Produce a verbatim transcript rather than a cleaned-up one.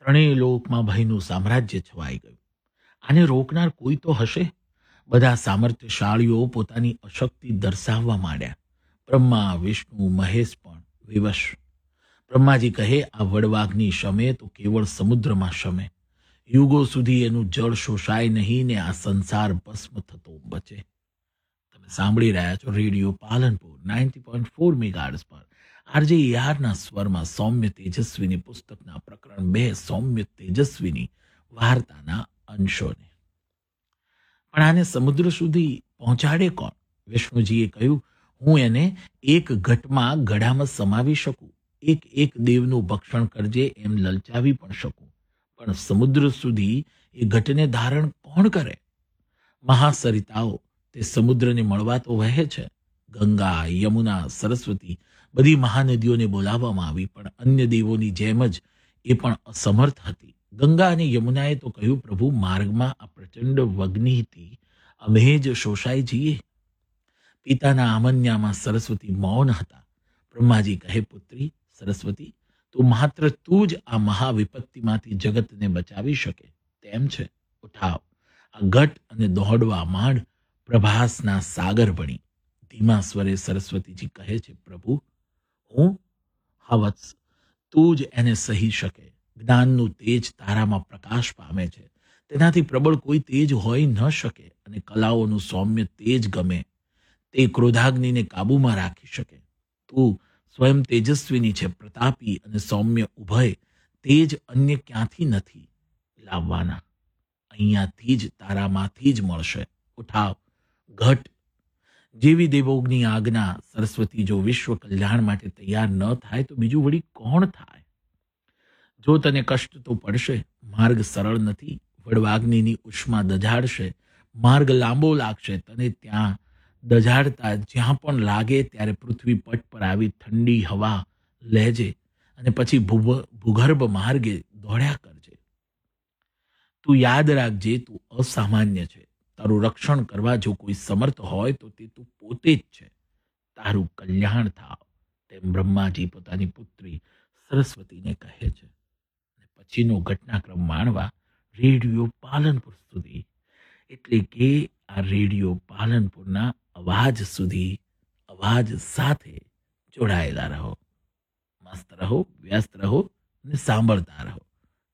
ત્રણેય લોકમાં ભયનું સામ્રાજ્ય છવાઈ ગયું. આને રોકનાર કોઈ તો હશે. બધા સામર્થ્યશાળીઓ પોતાની અશક્તિ દર્શાવવા માંડ્યા. બ્રહ્મા, વિષ્ણુ, મહેશ પણ વિવશ. બ્રહ્માજી કહે, આ વડવાગ્નિ શમે તો કેવળ સમુદ્રમાં શમે. યુગો સુધી એનું જળ શોષાય નહીં ને આ સંસાર ભસ્મ થતો બચે. તમે સાંભળી રહ્યા છો radio Palanpur ninety point four megahertz પર આરજે યારના સ્વરમાં સૌમ્ય તેજસ્વીની પુસ્તકના પ્રકરણ બે સૌમ્ય તેજસ્વીની વાર્તાના અંશોને. પણ આને સમુદ્ર સુધી પહોંચાડે કોણ? વિષ્ણુજીએ કહ્યું, હું એને એક ઘટમાં ગળામાં સમાવી શકું, એક એક દેવનું ભક્ષણ કરજે એમ લલચાવી પણ શકું, પણ સમુદ્ર સુધી એ ઘટને ધારણ કોણ કરે? મહાસરિતાઓ તે સમુદ્રને મળવા તો વહે છે. ગંગા, યમુના, સરસ્વતી બધી મહાનદીઓને બોલાવવામાં આવી, પણ અન્ય દેવોની જેમ જ એ પણ અસમર્થ હતી. ગંગા અને યમુનાએ તો કહ્યું, પ્રભુ, માર્ગમાં આ પ્રચંડ વગ્નિથી અમે જ શોષાઈ જઈએ. પિતાના આમન્યામાં સરસ્વતી મૌન હતા. બ્રહ્માજી કહે, પુત્રી સરસ્વતી, તું માત્ર તું જ આ મહાવિપત્તિમાંથી જગતને બચાવી શકે તેમ છે. ઉઠાવ આ ઘટ અને દોડવા માંડ પ્રભાસના સાગર બની. ધીમા સ્વરે સરસ્વતીજી કહે છે, પ્રભુ હું હા વત્સ, તું જ એને સહી શકે. જ્ઞાનનું તેજ તારામાં પ્રકાશ પામે છે, તેનાથી પ્રબળ કોઈ તેજ હોઈ ન શકે. અને કલાઓનું સૌમ્ય તેજ ગમે તે ક્રોધાગ્નિને કાબૂમાં રાખી શકે. તું સ્વયં તેજસ્વીની છે, પ્રતાપી અને સૌમ્ય ઉભય. તેજ અન્ય ક્યાંથી નથી લાવવાના, અહીંયાથી જ તારામાંથી જ મળશે. ઉઠાવ ઘટ. જેવી દેવોગની આજ્ઞા. સરસ્વતી, જો વિશ્વ કલ્યાણ માટે તૈયાર ન થાય તો બીજું વળી કોણ થાય? જો તને કષ્ટ તો પડશે, માર્ગ સરળ નથી. વડવાગ્નિની ઉષ્મા દજાડશે, માર્ગ લાંબો લાગશે. તને ત્યાં દજાડતા જ્યાં પણ લાગે ત્યારે પૃથ્વી પટ પર આવી ઠંડી હવા લેજે અને પછી ભૂગર્ભ માર્ગે દોડ્યા કરજે. તું યાદ રાખજે, તું અસામાન્ય છે. તારું રક્ષણ કરવા જો કોઈ સમર્થ હોય તો તે તું પોતે જ છે. તારું કલ્યાણ થાવ, તેમ બ્રહ્માજી પોતાની પુત્રી સરસ્વતીને કહે છે. અને પછીનો ઘટનાક્રમ માણવા રેડિયો પાલનપુર સુધી, એટલે કે આ રેડિયો પાલનપુરના અવાજ સુધી, અવાજ સાથે જોડાયેલા રહો. મસ્ત રહો, વ્યસ્ત રહો અને સાંભળતા રહો.